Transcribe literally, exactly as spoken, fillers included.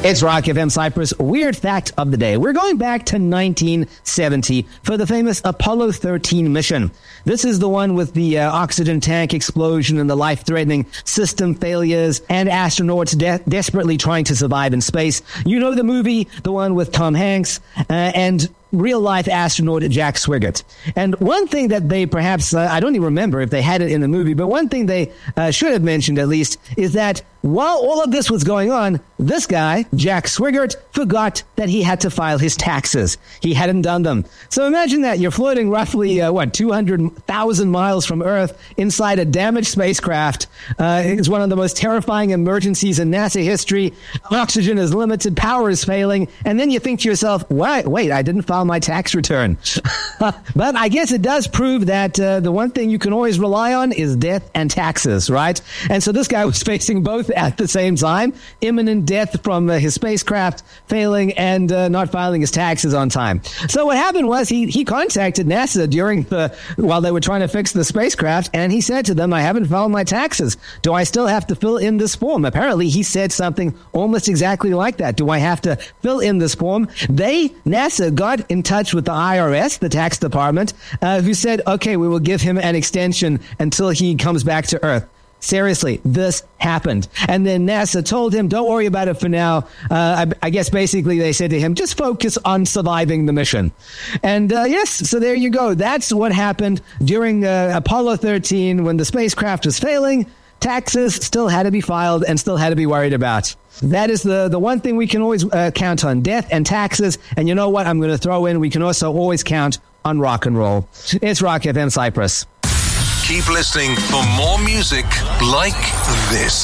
It's Rock F M Cyprus. Weird fact of the day. We're going back to nineteen seventy for the famous Apollo thirteen mission. This is the one with the uh, oxygen tank explosion and the life-threatening system failures and astronauts de- desperately trying to survive in space. You know the movie, the one with Tom Hanks uh, and real-life astronaut Jack Swigert. And one thing that they perhaps, uh, I don't even remember if they had it in the movie, but one thing they uh, should have mentioned at least is that while all of this was going on, this guy, Jack Swigert, forgot that he had to file his taxes. He hadn't done them. So imagine that. You're floating roughly, uh, what, two hundred thousand miles from Earth inside a damaged spacecraft. Uh, it's one of the most terrifying emergencies in NASA history. Oxygen is limited, power is failing, and then you think to yourself, wait, wait, I didn't file my tax return. But I guess it does prove that uh, the one thing you can always rely on is death and taxes, right? And so this guy was facing both at the same time, imminent death from uh, his spacecraft failing and uh, not filing his taxes on time. So what happened was he he contacted NASA during the while they were trying to fix the spacecraft, and he said to them, I haven't filed my taxes. Do I still have to fill in this form? Apparently he said something almost exactly like that. Do I have to fill in this form? They, NASA, got in touch with the I R S, the tax department, uh, who said, okay, we will give him an extension until he comes back to Earth. Seriously, this happened. And then NASA told him, don't worry about it for now. Uh, I, I guess basically they said to him, just focus on surviving the mission. And uh, yes, so there you go. That's what happened during uh, Apollo thirteen when the spacecraft was failing. Taxes still had to be filed and still had to be worried about. That is the, the one thing we can always uh, count on, death and taxes. And you know what? I'm going to throw in, we can also always count on rock and roll. It's Rock F M Cyprus. Keep listening for more music like this.